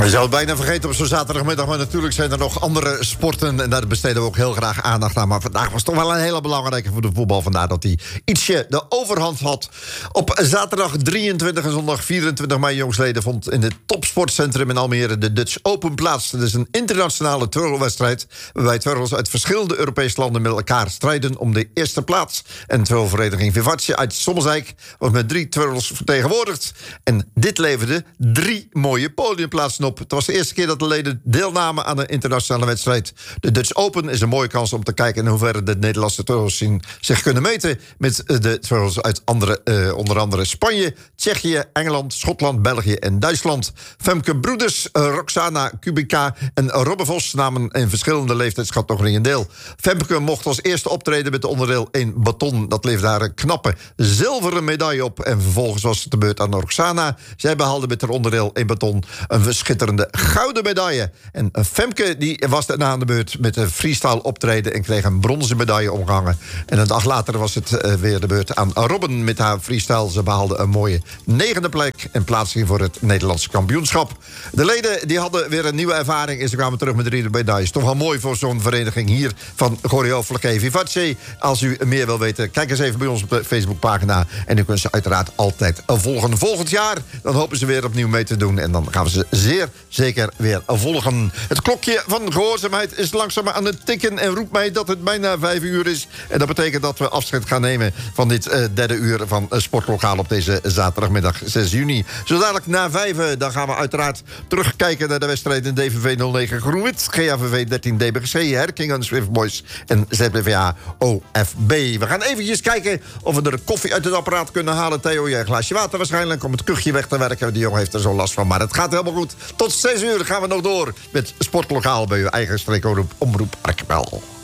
Je zou het bijna vergeten op zo'n zaterdagmiddag, maar natuurlijk zijn er nog andere sporten en daar besteden we ook heel graag aandacht aan. Maar vandaag was toch wel een hele belangrijke voor de voetbal, vandaar dat hij ietsje de overhand had. Op zaterdag 23 en zondag 24 mei jongsleden vond in het topsportcentrum in Almere de Dutch Open plaats. Dat is een internationale twirlwedstrijd waarbij twirlers uit verschillende Europese landen met elkaar strijden om de eerste plaats. En twirlvereniging Vivace uit Sommelsdijk wordt met 3 twirlers vertegenwoordigd. En dit leverde 3 mooie podiumplaatsen op. Het was de eerste keer dat de leden deelnamen aan een internationale wedstrijd. De Dutch Open is een mooie kans om te kijken in hoeverre de Nederlandse twirlers zich kunnen meten met de twirlers uit onder andere Spanje, Tsjechië, Engeland, Schotland, België en Duitsland. Femke Broeders, Roxana Kubica en Robbe Vos namen in verschillende leeftijdscategorieën deel. Femke mocht als eerste optreden met de onderdeel 1 baton. Dat leverde haar een knappe zilveren medaille op. En vervolgens was het de beurt aan Roxana. Zij behaalde met haar onderdeel 1 baton een schitterende gouden medaille. En Femke die was daarna aan de beurt met een freestyle optreden en kreeg een bronzen medaille omgehangen. En een dag later was het weer de beurt aan Robben met haar freestyle. Ze behaalde een mooie 9e plek en plaatsing voor het Nederlandse kampioenschap. De leden die hadden weer een nieuwe ervaring en ze kwamen terug met 3 medailles. Toch wel mooi voor zo'n vereniging hier van Choreo Vlakke Vivace. Als u meer wil weten, kijk eens even bij ons op de Facebookpagina. En u kunt ze uiteraard altijd volgen. Volgend jaar, dan hopen ze weer opnieuw mee te doen. En dan gaan we ze zeer zeker weer volgen. Het klokje van gehoorzaamheid is langzaam aan het tikken en roept mij dat het bijna 5 uur is. En dat betekent dat we afscheid gaan nemen van dit 3e uur van Sportlokaal op deze zaterdagmiddag 6 juni. Zo dadelijk na 5 dan gaan we uiteraard terugkijken naar de wedstrijd in DVV 09 GroenWit, GAVV 13 DBGC, Herkingen, Swift Boys en ZBVA OFB. We gaan eventjes kijken of we er koffie uit het apparaat kunnen halen. Theo, jij een glaasje water waarschijnlijk om het kuchje weg te werken. Die jongen heeft er zo last van, maar het gaat helemaal goed. Tot 6 uur gaan we nog door met Sportlokaal bij uw eigen streekomroep Archipel.